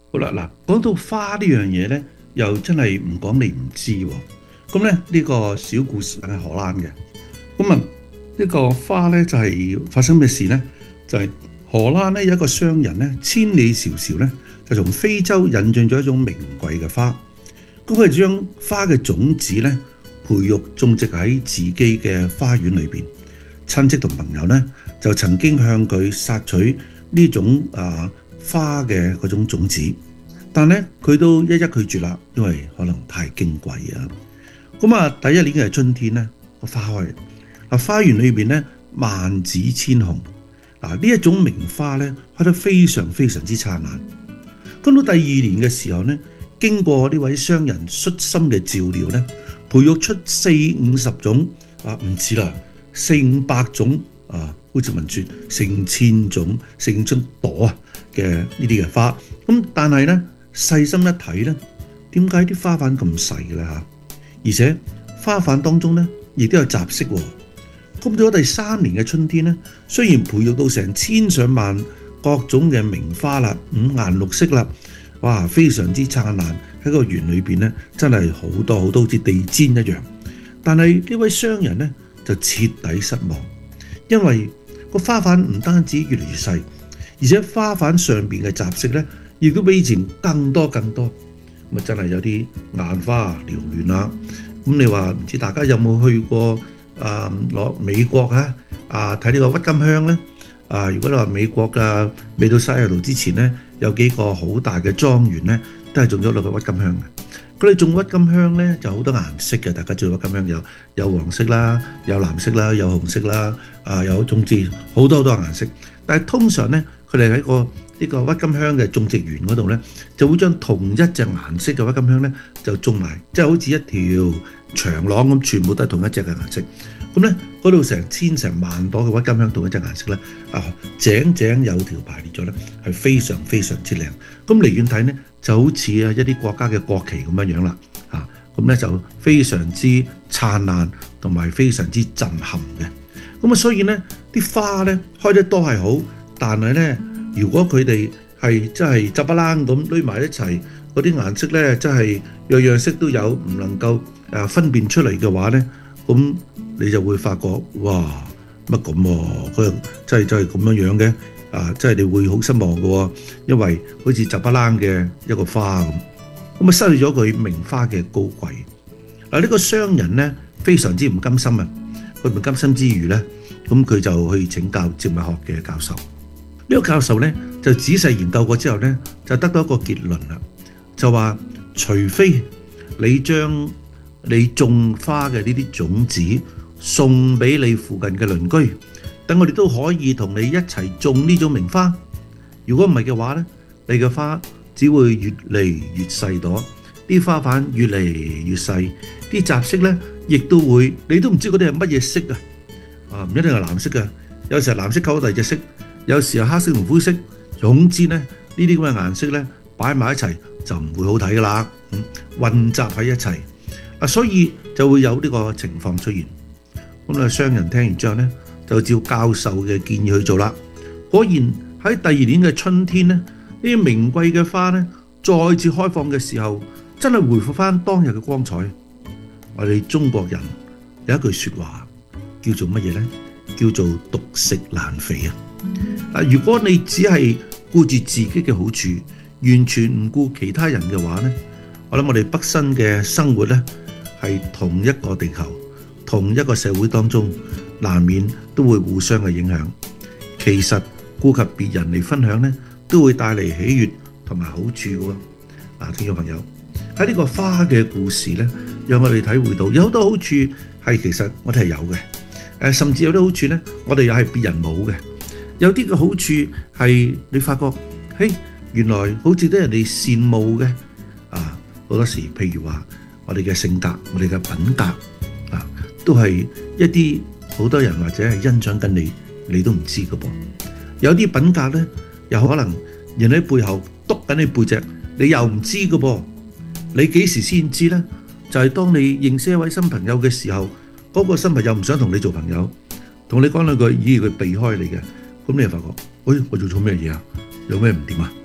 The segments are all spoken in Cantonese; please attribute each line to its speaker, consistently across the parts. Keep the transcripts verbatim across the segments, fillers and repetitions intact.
Speaker 1: 好啦，嗱，講到花呢樣嘢咧，又真係唔講你唔知喎。咁咧呢個小故事係荷蘭嘅。咁啊呢個花咧就係發生咩事咧？就係荷蘭咧有一個商人咧千里迢迢咧就從非洲引進咗一種名貴嘅花。咁佢將花嘅種子咧培育種植喺自己嘅花園裏邊。親戚同朋友咧就曾經向佢索取呢種啊花嘅嗰種種子，但咧佢都一一拒絕啦，因為可能太矜貴啊。咁啊，第一年嘅春天咧，個花開，啊花園裏邊咧萬紫千紅，嗱呢一種名花咧開得非常非常之燦爛。咁到第二年嘅時候咧，經過呢位商人悉心嘅照料咧，培育出四五十種啊唔止啦，四五百種啊，好似聞說成千種、成千朵啊嘅呢啲嘅花。咁但係咧細心一睇咧，點解啲花瓣咁細嘅咧嚇？而且花瓣當中咧亦都有雜色喎。咁到咗第三年嘅春天咧，雖然培育到成千上萬各種嘅名花啦，五顏六色啦，哇，非常之燦爛喺個園裏邊咧，真係好多好多好似地氈一樣。但係呢位商人咧就徹底失望，因為個花瓣唔單止越嚟越細，而且花瓣上邊嘅雜色咧亦都比以前更多更多。咁啊真係有啲眼花繚亂啦。咁你話唔知大家有冇去過啊攞美國啊啊睇呢個鬱金香咧？啊如果你話美國嘅未到西雅圖之前咧，有幾個好大嘅莊園咧，都係種咗落個鬱金香嘅。佢哋種鬱金香咧就好多顏色嘅，大家種鬱金香有有黃色啦，有藍色啦，有紅色啦，啊有總之好多好多顏色。但係通常咧，佢哋喺個呢個鬱金香嘅種植園嗰度咧，就會將同一隻顏色嘅鬱金香咧就種埋，即係好似一條長廊咁，全部都係同一隻嘅顏色。咁咧嗰度成千成萬朵嘅鬱金香同一隻顏色咧，啊井井有條排列咗咧，係非常非常之靚。咁離遠睇咧，就好似啊一啲國家嘅國旗咁樣樣啦，啊咁咧就非常之燦爛同埋非常之震撼嘅。咁啊，所以咧啲花咧開得多係好，但係咧如果佢哋係真係雜不楞咁堆埋一齊，嗰啲顏色咧真係樣樣色都有，唔能夠誒分辨出嚟嘅話咧，咁你就會發覺哇乜咁喎？佢真係真係咁樣樣嘅。啊，即係你會好失望嘅喎，因為好似雜不楞嘅一個花咁，咁啊失去咗佢名花嘅高貴。嗱，呢個商人咧非常之唔甘心啊！佢唔甘心之餘咧，咁佢就去請教植物學嘅教授。呢個教授咧就仔細研究過之後咧，就得到一個結論啦，就話除非你將你種花嘅呢啲種子送俾你附近嘅鄰居，等我哋都可以同你一齊種呢種名花。如果唔係嘅話咧，你嘅花只會越嚟越細朵，啲花瓣越嚟越細，啲雜色咧亦都會，你都唔知嗰啲係乜嘢色啊！啊，唔一定係藍色嘅，有時係藍色溝咗第二隻色，有時係黑色同灰色。總之咧，呢啲咁嘅顏色咧擺埋一齊就唔會好睇噶啦，嗯，混雜喺一齊啊，所以就會有呢個情況出現。咁啊，商人聽完之後咧，就照教授嘅建議去做啦。果然喺第二年嘅春天咧，呢啲名貴嘅花咧再次開放嘅時候，真係回復翻當日嘅光彩。我哋中國人有一句説話叫做乜嘢咧？叫做獨食難肥啊！嗱，如果你只係顧住自己嘅好處，完全唔顧其他人嘅話咧，我諗我哋畢生嘅生活咧係同一個地球、同一個社會當中，難免都會互相嘅影響。其實顧及別人嚟分享咧，都會帶嚟喜悅同埋好處嘅喎。嗱，聽眾朋友，喺呢個花嘅故事咧，讓我哋體會到有好多好處係其實我哋係有嘅。誒，甚至有啲好處咧，我哋又係別人冇嘅。有啲嘅好處係你發覺，嘿，原來好似得人哋羨慕嘅。啊，好多時譬如話我哋嘅性格、我哋嘅品格啊，都係一啲好多人或者係欣賞緊你，你都唔知嘅噃。有啲品格咧，又可能人喺背後督緊你背脊，你又唔知嘅噃。你幾時先知咧？就係當你認識一位新朋友嘅時候，嗰個新朋友唔想同你做朋友，同你講兩句，咦，佢避開你嘅，咁你就發覺，喂，我做錯咩嘢啊？有咩唔掂啊？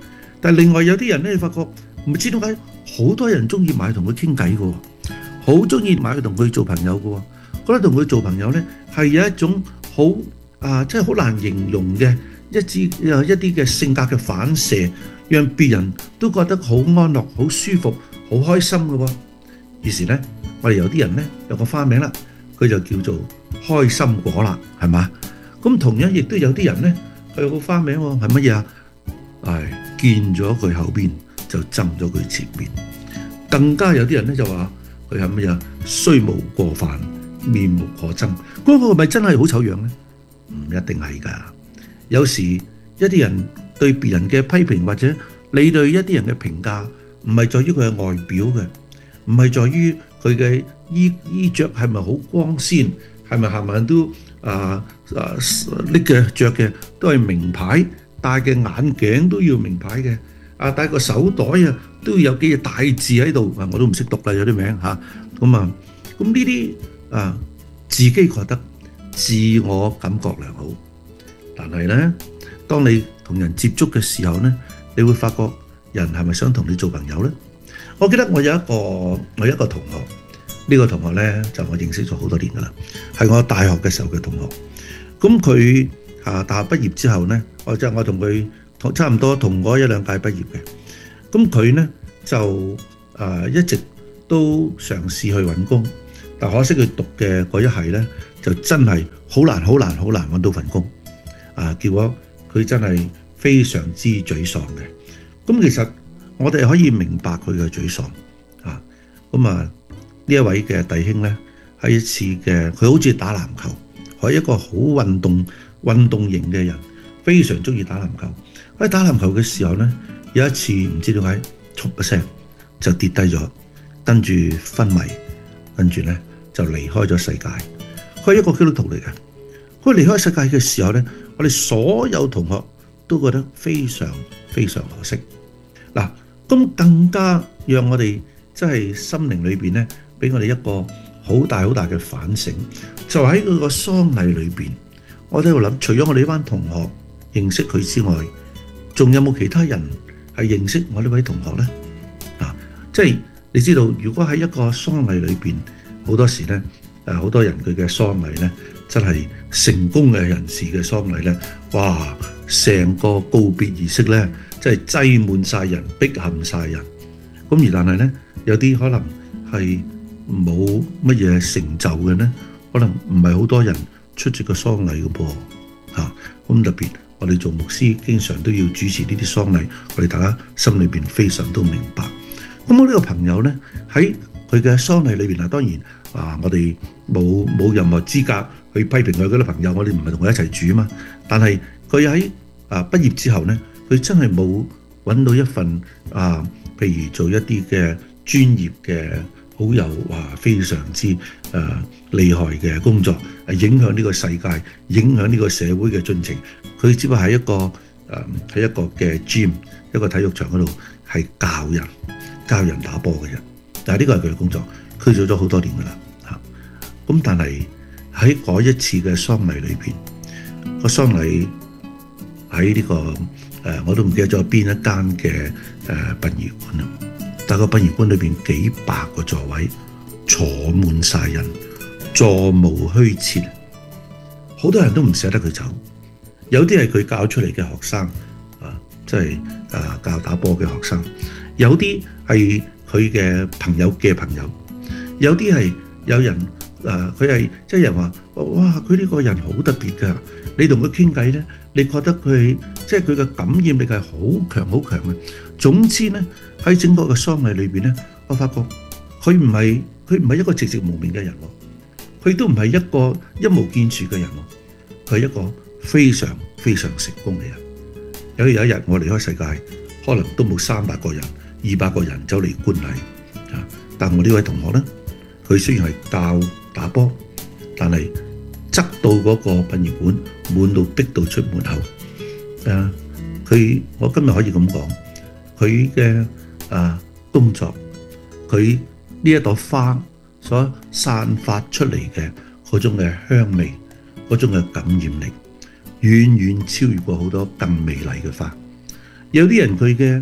Speaker 1: 但係另外有啲人咧，你發覺唔知點解好多人中意買同佢傾偈嘅喎，好中意買同佢做朋友嘅喎，覺得同佢做朋友咧係有一種好啊，即係好難形容嘅一啲一啲嘅性格嘅反射，讓別人都覺得好安樂、好舒服、好開心嘅喎。於是咧，我哋有啲人咧有個花名啦，佢就叫做開心果啦，係嘛？咁同樣亦都有啲人咧，佢有個花名喎，係乜嘢啊？係見咗佢後邊就憎咗佢前面。更加有啲人咧就話佢係乜嘢？雖無過犯，面目可憎。嗰個係咪真係好醜樣咧？唔一定係㗎。有時一啲人對別人嘅批評，或者你對一啲人嘅評價，唔係在於佢嘅外表嘅，唔係在於佢嘅衣衣著係咪好光鮮，係咪係咪都啊啊拎嘅著嘅都係名牌，戴嘅眼鏡都要名牌嘅，啊戴個手袋啊都要有幾隻大字喺度，啊我都唔識讀啦，有啲名嚇，咁啊咁呢啲啊自己覺得自我感覺良好，但係咧，當你同人接觸嘅時候咧，你會發覺人係咪想同你做朋友咧？我記得我有一個我有一個同學，呢個同學咧就我認識咗好多年噶啦，係我大學嘅時候嘅同學。咁佢啊大學畢業之後咧，我即係我同佢同差唔多同嗰一兩屆畢業嘅。咁佢咧就啊一直都嘗試去揾工，但可惜佢讀嘅嗰一系咧就真係好難好難好難揾到份工。啊，結果佢真係非常之沮喪嘅。咁其實我哋可以明白佢嘅沮喪啊。咁啊，呢一位嘅弟兄咧，喺一次嘅佢好中意打籃球，係一個好運動運動型嘅人，非常中意打籃球。喺打籃球嘅時候咧，有一次唔知點解，唰一聲就跌低咗，跟住昏迷，跟住咧就離開咗世界。佢係一個基督徒嚟嘅。佢離開世界嘅時候咧，我哋所有同學都覺得非常非常可惜。嗱，咁更加讓我哋真係心靈裏邊咧，俾我哋一個好大好大嘅反省，就喺佢個喪禮裏邊，我哋喺度諗，除咗我哋呢班同學認識佢之外，仲有冇其他人係認識我呢位同學咧？啊，即係你知道，如果喺一個喪禮裏邊，好多時咧，誒好多人佢嘅喪禮咧，真係成功嘅人士嘅喪禮咧，哇！成個告別儀式咧，真係擠滿晒人，逼陷晒人。咁而但係咧，有啲可能係冇乜嘢成就嘅咧，可能唔係好多人出席個喪禮嘅噃嚇。咁特別我哋做牧師，經常都要主持呢啲喪禮，我哋大家心裏邊非常都明白。咁我呢個朋友咧，喺佢嘅喪禮裏邊啊，當然啊，我哋冇冇任何資格去批評佢嗰啲朋友，我哋唔係同佢一齊住啊嘛。但係佢喺啊畢業之後咧，佢真係冇揾到一份啊，譬如做一啲嘅專業嘅好有哇非常之誒、啊、厲害嘅工作，影響呢個世界，影響呢個社會嘅進程。佢只不過喺一個誒喺、啊、一個嘅 gym 一個體育場嗰度係教人教人打波嘅人。但係呢個係佢嘅工作，佢做咗好多年噶啦嚇。咁但係喺嗰一次嘅喪禮裏邊，個喪禮喺呢個誒、呃、我都唔記得咗邊一間嘅誒殯儀館啦。但係個殯儀館裏邊幾百個座位，坐滿晒人，座無虛設，好多人都唔捨得佢走。有啲係佢教出嚟嘅學生啊，即係啊教打波嘅學生，有啲係佢嘅朋友嘅朋友，有啲係有人誒，佢係即係人話，哇！佢呢個人好特別㗎，你同佢傾偈咧，你覺得佢即係佢嘅感染力係好強好強嘅。總之咧，喺整個嘅喪禮裏邊咧，我發覺佢唔係佢唔係一個寂寂無名嘅人喎，佢都唔係一個一無建樹嘅人喎，佢係一個非常非常成功嘅人。有有一日我離開世界，可能都冇三百個人。二百個人走嚟觀禮啊！但我呢位同學咧，佢雖然係教打波，但係側到嗰個殯儀館滿到逼到出門口。誒、啊，佢我今日可以咁講，佢嘅誒工作，佢呢一朵花所散發出嚟嘅嗰種嘅香味，嗰種嘅感染力，遠遠超越過好多更美麗嘅花。有啲人佢嘅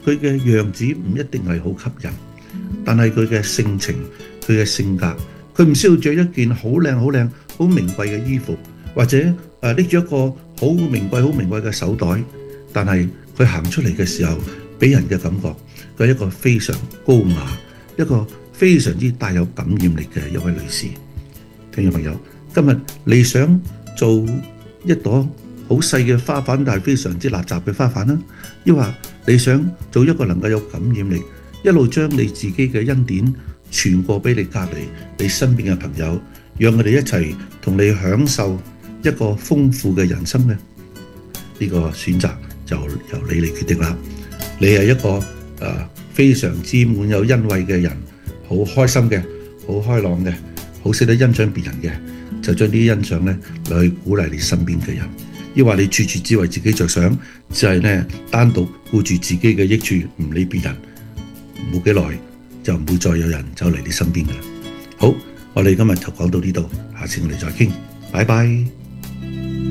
Speaker 1: 佢嘅樣子唔一定係好吸引，但係佢嘅性情、佢嘅性格，佢唔需要着一件好靚、好靚、好名貴嘅衣服，或者誒拎住一個好名貴、好名貴嘅手袋，但係佢行出嚟嘅時候，俾人嘅感覺佢係一個非常高雅、一個非常之帶有感染力嘅一位女士。聽眾朋友，今日你想做一朵好細嘅花瓣，但係非常之垃圾嘅花瓣啦，抑或你想做一個能夠有感染力，一路將你自己嘅恩典傳過俾你隔離、你身邊嘅朋友，讓佢哋一齊同你享受一個豐富嘅人生呢？呢個選擇就由你嚟決定啦。你係一個誒、呃、非常之滿有恩惠嘅人，好開心嘅，好開朗嘅，好識得欣賞別人嘅，就將啲欣賞咧嚟去鼓勵你身邊嘅人。抑或你處處只為自己着想，只係咧單獨顧住自己嘅益處，唔理別人，冇幾耐就唔會再有人走嚟你身邊嘅。好，我哋今日就講到呢度，下次我哋再傾，拜拜。